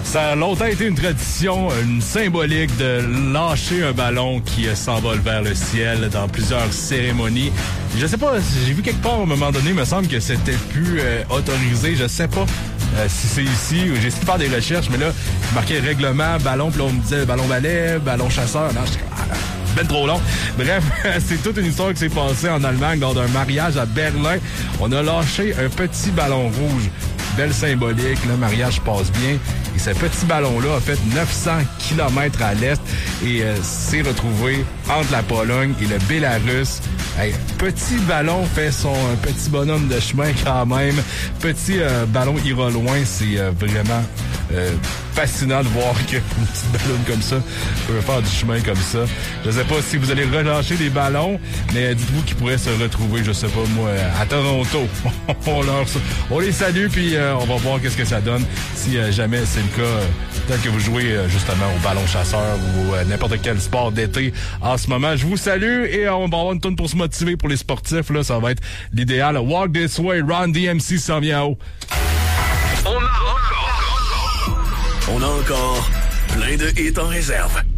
Ça a longtemps été une tradition, une symbolique de lâcher un ballon qui s'envole vers le ciel dans plusieurs cérémonies. Je sais pas, j'ai vu quelque part à un moment donné, il me semble que c'était plus autorisé. Je sais pas si c'est ici ou j'ai essayé de faire des recherches, mais là, il marquait règlement, ballon, puis là, on me disait ballon balai, ballon chasseur. Non, j'étais ben trop long. Bref, c'est toute une histoire qui s'est passée en Allemagne lors d'un mariage à Berlin. On a lâché un petit ballon rouge. Belle symbolique, le mariage passe bien. Et ce petit ballon-là a fait 900 km à l'est et s'est retrouvé entre la Pologne et le Bélarus. Hey, petit ballon fait son petit bonhomme de chemin quand même. Petit ballon ira loin, c'est vraiment fascinant de voir qu'une petite ballon comme ça peut faire du chemin comme ça. Je sais pas si vous allez relâcher des ballons, mais dites-vous qu'ils pourraient se retrouver, je sais pas moi, à Toronto. On les salue, puis on va voir qu'est-ce que ça donne si jamais c'est le cas. Peut-être que vous jouez justement au ballon chasseur ou n'importe quel sport d'été en ce moment. Je vous salue et on va avoir une tonne pour se motiver pour les sportifs. Là, ça va être l'idéal. Walk This Way, Run DMC s'en vient en haut. On a encore plein de hits en réserve.